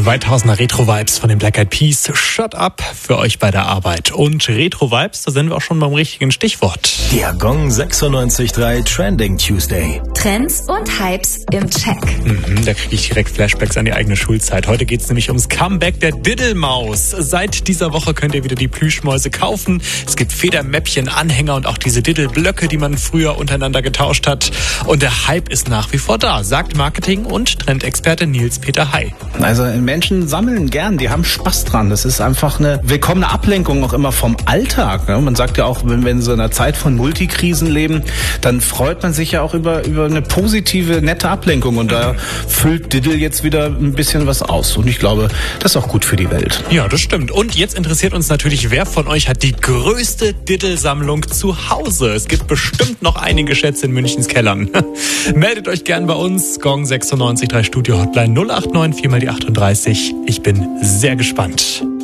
2000er Retro-Vibes von den Black Eyed Peas. Shut up für euch bei der Arbeit. Und Retro-Vibes, da sind wir auch schon beim richtigen Stichwort. Der Gong 96.3 Trending Tuesday. Trends und Hypes im Check. Da kriege ich direkt Flashbacks an die eigene Schulzeit. Heute geht es nämlich ums Comeback der Diddlemaus. Seit dieser Woche könnt ihr wieder die Plüschmäuse kaufen. Es gibt Federmäppchen, Anhänger und auch diese Diddleblöcke, die man früher untereinander getauscht hat. Und der Hype ist nach wie vor da, sagt Marketing- und Trendexperte Nils-Peter Hay. Also Menschen sammeln gern, die haben Spaß dran. Das ist einfach eine willkommene Ablenkung auch immer vom Alltag. Ne? Man sagt ja auch, wenn wir in so einer Zeit von Multikrisen leben, dann freut man sich ja auch über eine positive, nette Ablenkung. Und da füllt Diddle jetzt wieder ein bisschen was aus. Und ich glaube, das ist auch gut für die Welt. Ja, das stimmt. Und jetzt interessiert uns natürlich, wer von euch hat die größte Diddle-Sammlung zu Hause? Es gibt bestimmt noch einige Schätze in Münchens Kellern. Meldet euch gern bei uns. Gong 96.3 Studio Hotline 089 4 mal die 38. Ich bin sehr gespannt.